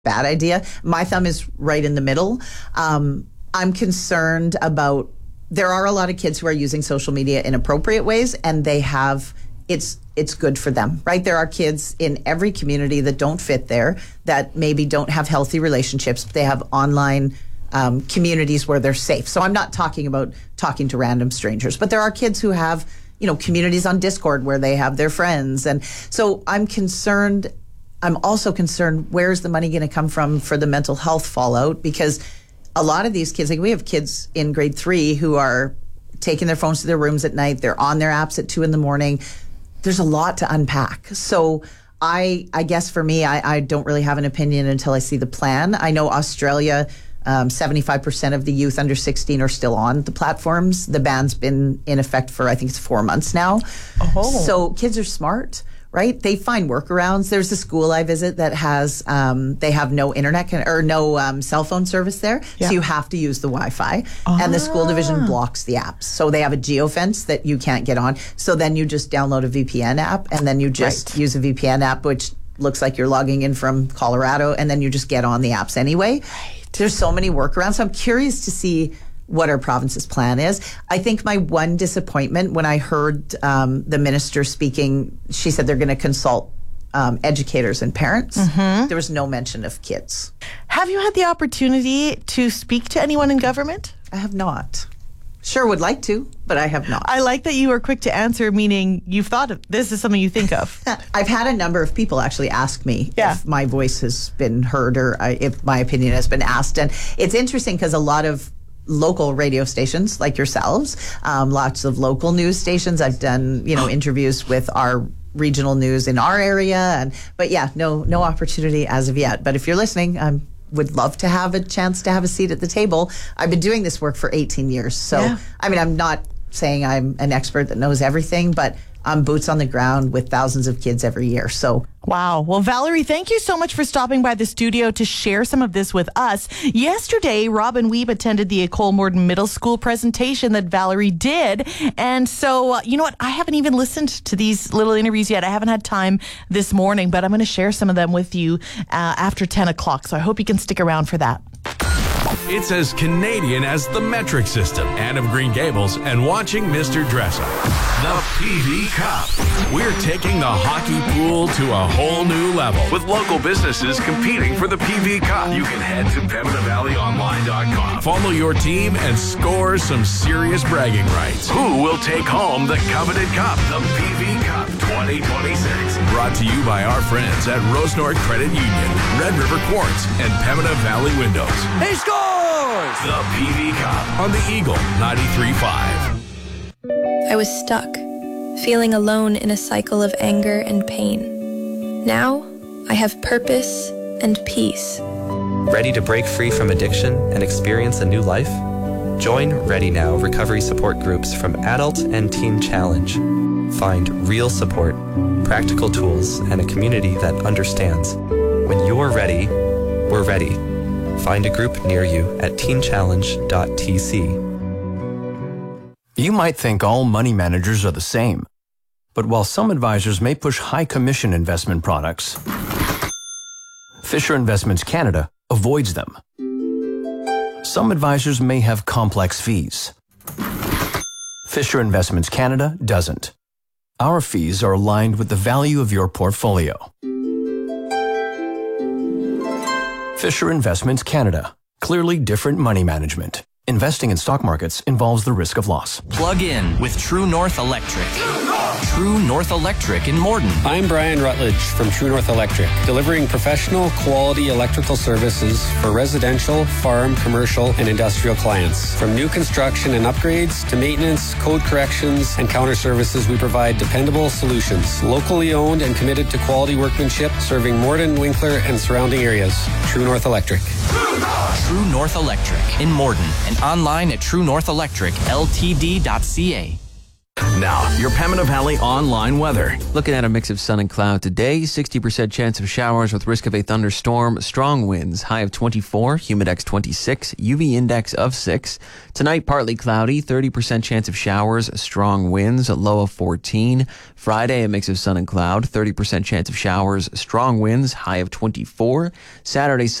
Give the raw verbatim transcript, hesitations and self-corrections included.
bad idea. My thumb is right in the middle. Um, I'm concerned about, there are a lot of kids who are using social media in appropriate ways, and they have, it's it's good for them, right? There are kids in every community that don't fit there, that maybe don't have healthy relationships. They have online um, communities where they're safe. So I'm not talking about talking to random strangers, but there are kids who have, you know, communities on Discord where they have their friends. And so I'm concerned. I'm also concerned, where's the money going to come from for the mental health fallout? Because a lot of these kids, like we have kids in grade three who are taking their phones to their rooms at night. They're on their apps at two in the morning. There's a lot to unpack. So I, I guess for me, I, I don't really have an opinion until I see the plan. I know Australia, um, seventy-five percent of the youth under sixteen are still on the platforms. The ban's been in effect for, I think it's four months now. Oh. So kids are smart, right? They find workarounds. There's a school I visit that has, um, they have no internet con- or no um, cell phone service there. Yeah. So you have to use the Wi-Fi. Ah. And the school division blocks the apps. So they have a geofence that you can't get on. So then you just download a V P N app, and then you just right. use a V P N app, which looks like you're logging in from Colorado, and then you just get on the apps anyway. Right. There's so many workarounds. So I'm curious to see what our province's plan is. I think my one disappointment when I heard um, the minister speaking, she said they're going to consult um, educators and parents. Mm-hmm. There was no mention of kids. Have you had the opportunity to speak to anyone in government? I have not. Sure would like to, but I have not. I like that you were quick to answer, meaning you've thought of this is something you think of. I've had a number of people actually ask me yeah. if my voice has been heard or I, if my opinion has been asked. And it's interesting because a lot of local radio stations like yourselves, um, lots of local news stations. I've done, you know, interviews with our regional news in our area. And but yeah, no, no opportunity as of yet. But if you're listening, I'm would love to have a chance to have a seat at the table. I've been doing this work for eighteen years. So, yeah. I mean, I'm not saying I'm an expert that knows everything, but I'm boots on the ground with thousands of kids every year. So, wow. Well, Valerie, thank you so much for stopping by the studio to share some of this with us. Yesterday, Robin Weeb attended the École Morden Middle School presentation that Valerie did. And so, uh, you know what? I haven't even listened to these little interviews yet. I haven't had time this morning, but I'm going to share some of them with you uh, after ten o'clock. So I hope you can stick around for that. It's as Canadian as the metric system. Anne of Green Gables and watching Mister Dresser. The P V Cup. We're taking the hockey pool to a whole new level with local businesses competing for the P V Cup. You can head to Pembina Valley Online dot com. Follow your team and score some serious bragging rights. Who will take home the coveted cup? The P V Cup twenty twenty-six. Brought to you by our friends at Rose North Credit Union, Red River Quartz, and Pembina Valley Windows. He scores! The P V Cup on the Eagle ninety-three point five. I was stuck, feeling alone in a cycle of anger and pain. Now, I have purpose and peace. Ready to break free from addiction and experience a new life? Join Ready Now recovery support groups from Adult and Teen Challenge. Find real support, practical tools, and a community that understands. When you're ready, we're ready. Find a group near you at teen challenge dot t c. You might think all money managers are the same. But while some advisors may push high commission investment products, Fisher Investments Canada avoids them. Some advisors may have complex fees. Fisher Investments Canada doesn't. Our fees are aligned with the value of your portfolio. Fisher Investments Canada. Clearly different money management. Investing in stock markets involves the risk of loss. Plug in with True North Electric. True North Electric in Morden. I'm Brian Rutledge from True North Electric, delivering professional quality electrical services for residential, farm, commercial, and industrial clients. From new construction and upgrades to maintenance, code corrections, and counter services, we provide dependable solutions. Locally owned and committed to quality workmanship, serving Morden, Winkler, and surrounding areas. True North Electric. True North, True North Electric in Morden and online at true north electric l t d dot c a. Now, your Pembina Valley online weather. Looking at a mix of sun and cloud today, sixty percent chance of showers with risk of a thunderstorm, strong winds, high of twenty-four, humidex twenty-six, U V index of six. Tonight, partly cloudy, thirty percent chance of showers, strong winds, low of fourteen. Friday, a mix of sun and cloud, thirty percent chance of showers, strong winds, high of twenty-four. Saturday,